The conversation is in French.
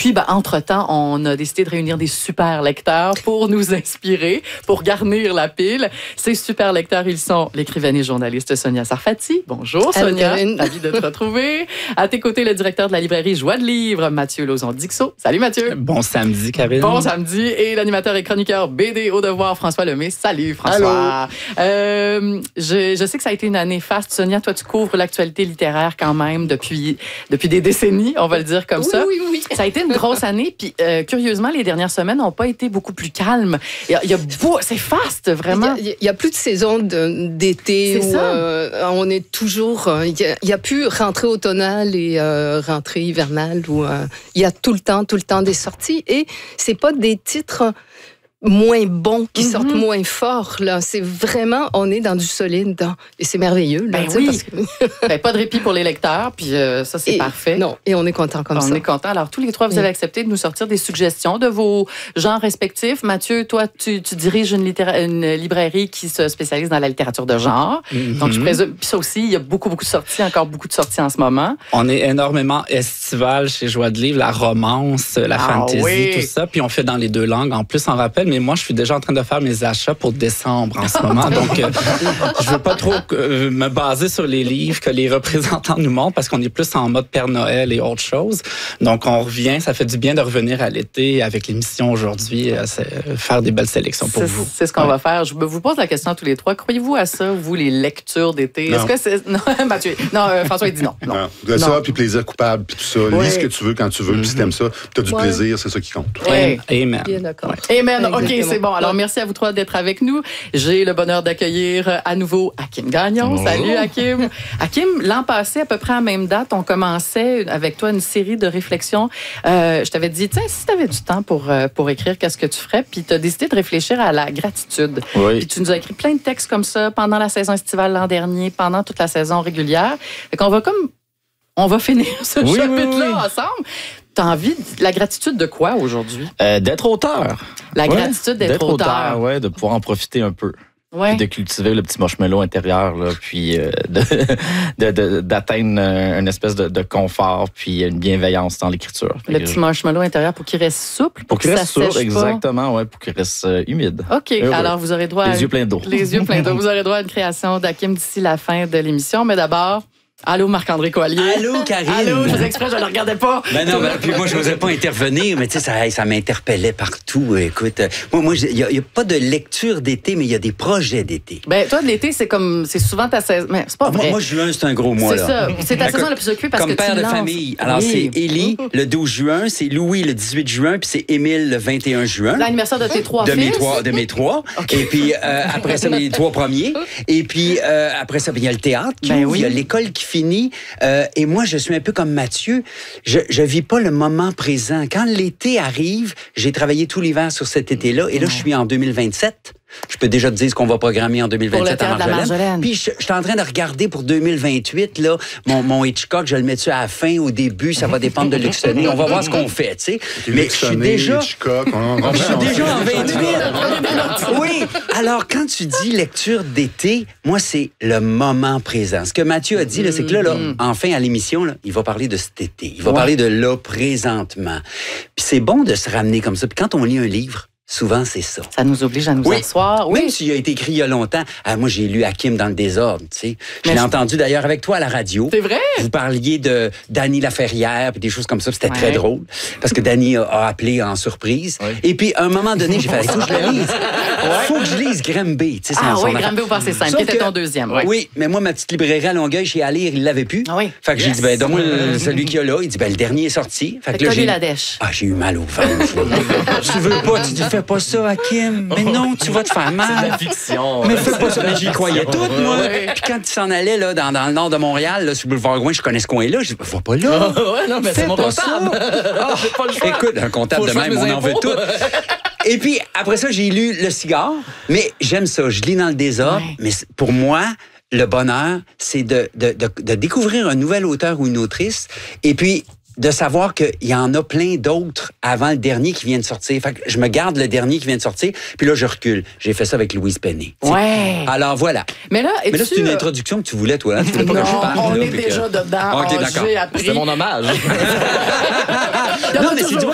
puis, entre-temps, on a décidé de réunir des super lecteurs pour nous inspirer, pour garnir la pile. Ces super lecteurs, ils sont l'écrivaine et journaliste Sonia Sarfati. Bonjour, Sonia. Ravi de te retrouver. À tes côtés, le directeur de la librairie Joie de Livre, Mathieu Lauzon-Dixot. Salut, Mathieu. Bon samedi, Karine. Bon samedi. Et l'animateur et chroniqueur BD au devoir, François Lemay. Salut, François. Allô. Je sais que ça a été une année faste. Sonia, toi, tu couvres l'actualité littéraire quand même depuis des décennies, on va le dire comme ça. Oui. Ça a été une grosse année. Puis, curieusement, les dernières semaines n'ont pas été beaucoup plus calmes. C'est faste, vraiment. Il y a plus de saison d'été où on est toujours... Il y a plus rentrée automnale et rentrée hivernale où il y a tout le temps des sorties. Et c'est pas des titres moins bons qui sortent moins forts. Là. C'est vraiment, on est dans du solide. Et c'est merveilleux. Là, oui. parce que... pas de répit pour les lecteurs. Puis ça, c'est parfait. Non, et on est content comme ça. On est content. Alors, tous les trois, vous avez accepté de nous sortir des suggestions de vos genres respectifs. Mathieu, toi, tu diriges une librairie qui se spécialise dans la littérature de genre. Donc, je présume... Puis ça aussi, il y a beaucoup de sorties, encore beaucoup de sorties en ce moment. On est énormément estival chez Joie de Livre, la romance, la fantasy, tout ça. Puis on fait dans les deux langues. En plus, on rappelle, mais moi, je suis déjà en train de faire mes achats pour décembre en ce moment. Donc, je veux pas trop me baser sur les livres que les représentants nous montrent parce qu'on est plus en mode Père Noël et autre chose. Donc, on revient. Ça fait du bien de revenir à l'été avec l'émission aujourd'hui, faire des belles sélections pour vous. C'est ce qu'on va faire. Je vous pose la question à tous les trois. Croyez-vous à ça, vous, les lectures d'été? Non. Est-ce que c'est... Non, Mathieu. Non, François, il dit non. De ça, puis plaisir coupable, puis tout ça. Lis ce que tu veux quand tu veux, puis si t'aimes ça, puis t'as du plaisir, c'est ça qui compte. Ouais. Amen. Bien d'accord. Amen. OK, c'est bon. Alors, merci à vous trois d'être avec nous. J'ai le bonheur d'accueillir à nouveau Hakim Gagnon. Salut, Hakim. Hakim, l'an passé, à peu près à la même date, on commençait avec toi une série de réflexions. Je t'avais dit, tiens, si tu avais du temps pour écrire, qu'est-ce que tu ferais? Puis tu as décidé de réfléchir à la gratitude. Oui. Puis tu nous as écrit plein de textes comme ça pendant la saison estivale l'an dernier, pendant toute la saison régulière. Fait qu'on on va finir ce chapitre-là ensemble. T'as envie de la gratitude de quoi aujourd'hui? D'être auteur. La gratitude d'être auteur. Oui, de pouvoir en profiter un peu. Ouais. Puis de cultiver le petit marshmallow intérieur, là, puis d'atteindre une espèce de confort, puis une bienveillance dans l'écriture. Le petit marshmallow intérieur pour qu'il reste souple, pour qu'il reste souple, sèche exactement, ouais, pour qu'il reste humide. OK, alors vous aurez droit les yeux pleins d'eau. Les yeux pleins d'eau. Vous aurez droit à une création d'Hakim d'ici la fin de l'émission, mais d'abord... Allô, Marc-André Coallier. Allô, Karine. Allô, je vous exprès, je ne le regardais pas. Ben non, puis moi, je n'osais pas intervenir, mais tu sais, ça m'interpellait partout. Écoute, moi, il n'y a pas de lecture d'été, mais il y a des projets d'été. Ben, toi, l'été, c'est souvent ta saison. Mais c'est pas vrai. Moi, juin, c'est un gros mois, là. C'est ça. C'est ta saison la plus occupée parce comme que tu père de lances. famille. Alors, c'est Élie le 12 juin, c'est Louis le 18 juin, puis c'est Émile le 21 juin. L'anniversaire de tes trois fils. De mes trois. Okay. Et puis, après ça, mes trois premiers. Et puis, après ça, il y a le théâtre qui ouvre, il y a l'école qui finit. Et moi, je suis un peu comme Mathieu. Je vis pas le moment présent. Quand l'été arrive, j'ai travaillé tout l'hiver sur cet été-là. Et là, je suis en 2027. Je peux déjà te dire ce qu'on va programmer en 2027 à Marjolaine. Puis, je suis en train de regarder pour 2028, là, mon Hitchcock, je le mets-tu à la fin, au début, ça va dépendre de l'extonné. On va voir ce qu'on fait, tu sais. Mais je suis déjà... Hitchcock, je suis déjà en 28. Oui. Alors, quand tu dis lecture d'été, moi, c'est le moment présent. Ce que Mathieu a dit, là, c'est que là, enfin, à l'émission, là, il va parler de cet été. Il va parler de là, présentement. Puis c'est bon de se ramener comme ça. Puis quand on lit un livre, souvent, c'est ça. Ça nous oblige à nous asseoir. Oui. Même s'il a été écrit il y a longtemps. Moi, j'ai lu Hakim dans le désordre, tu sais. Je l'ai entendu d'ailleurs avec toi à la radio. C'est vrai? Vous parliez de Dany Laferrière puis des choses comme ça. C'était très drôle. Parce que Dany a appelé en surprise. Ouais. Et puis, à un moment donné, j'ai fait, il faut que je le lise. Faut que je lise Grimby. Tu sais, Grimby au passé simple, qui était ton deuxième. Ouais. Oui, mais moi, ma petite librairie à Longueuil, chez Alire, il l'avait plus. Oui. Fait que j'ai dit, donne-moi celui qu'il y a là. Il dit, le dernier est sorti. Fait que là, j'ai la dèche. J'ai eu mal au ventre. Tu veux pas, tu dis, fais pas ça, Hakim. Mais non, tu vas te faire mal. C'est la fiction. Mais fais pas ça. Mais j'y croyais tout, moi. Puis quand il s'en allait là, dans le nord de Montréal, là, sur le boulevard Gouin, je connais ce coin-là. Je dis, va pas là. Non, mais c'est mon comptable. Écoute, un comptable de même, on en veut tout. Et puis, après ça, j'ai lu Le Cigare. Mais j'aime ça. Je lis dans le désordre. Ouais. Mais pour moi, le bonheur, c'est de découvrir un nouvel auteur ou une autrice. Et puis, de savoir qu'il y en a plein d'autres avant le dernier qui vient de sortir. Fait que je me garde le dernier qui vient de sortir, puis là, je recule. J'ai fait ça avec Louise Penny. Ouais. Alors, voilà. Mais là, c'est une introduction que tu voulais, toi. Hein? Tu voulais pas que je parle. On est déjà dedans. OK, d'accord. C'était mon hommage. Non, mais c'est